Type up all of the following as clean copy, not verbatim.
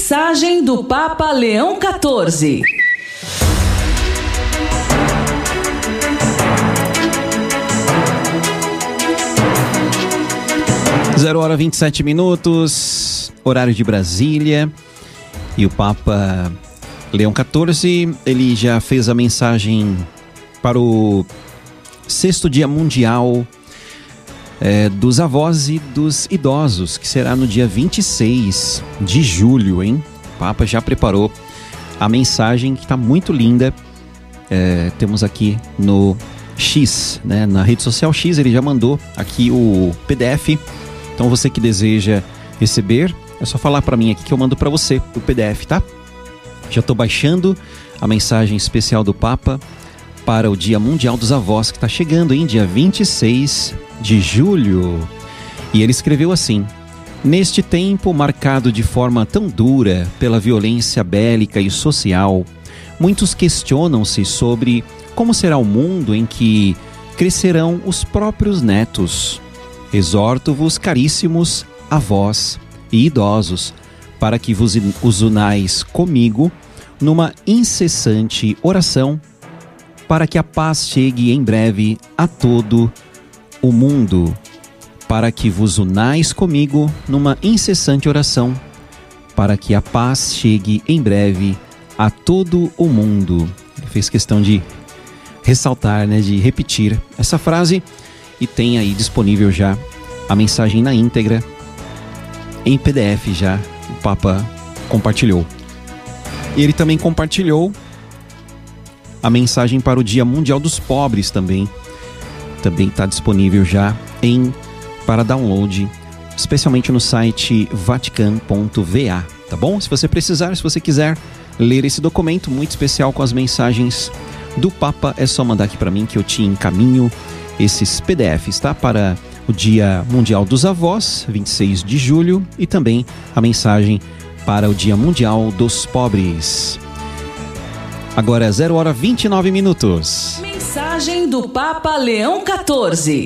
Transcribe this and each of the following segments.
Mensagem do Papa Leão XIV. Zero hora 27 minutos, horário de Brasília. E o Papa Leão XIV, ele já fez a mensagem para o 6º Dia Mundial dos Avós e dos Idosos, que será no dia 26 de julho, hein? O Papa já preparou a mensagem, que está muito linda. Temos aqui no X, né? Na rede social X, ele já mandou aqui o PDF. Então você que deseja receber, é só falar para mim aqui que eu mando para você o PDF, tá? Já estou baixando a mensagem especial do Papa para o Dia Mundial dos Avós, que está chegando, hein? Dia 26 de julho. E ele escreveu assim: neste tempo marcado de forma tão dura pela violência bélica e social, muitos questionam-se sobre como será o mundo em que crescerão os próprios netos. Exorto-vos, caríssimos avós e idosos, para que vos unais comigo numa incessante oração, para que a paz chegue em breve a todo o mundo. Para que vos unais comigo numa incessante oração, para que a paz chegue em breve a todo o mundo. Ele fez questão de ressaltar, né, de repetir essa frase, e tem aí disponível já a mensagem na íntegra, em PDF já, o Papa compartilhou. E ele também compartilhou a mensagem para o Dia Mundial dos Pobres também. Também está disponível já para download, especialmente no site vatican.va, tá bom? Se você precisar, se você quiser ler esse documento muito especial com as mensagens do Papa, é só mandar aqui para mim que eu te encaminho esses PDFs, tá? Para o Dia Mundial dos Avós, 26 de julho, e também a mensagem para o Dia Mundial dos Pobres. Agora é 0 hora 29 minutos. Mensagem do Papa Leão XIV.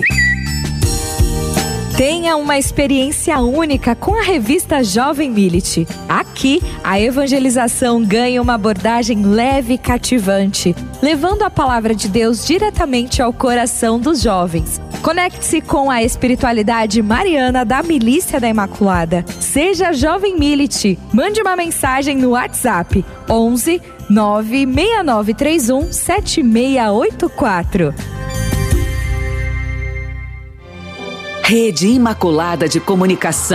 Tenha uma experiência única com a revista Jovem Millet. Aqui, a evangelização ganha uma abordagem leve e cativante, levando a palavra de Deus diretamente ao coração dos jovens. Conecte-se com a espiritualidade mariana da Milícia da Imaculada. Seja Jovem Millet. Mande uma mensagem no WhatsApp 11 96931 7684. Rede Imaculada de Comunicação.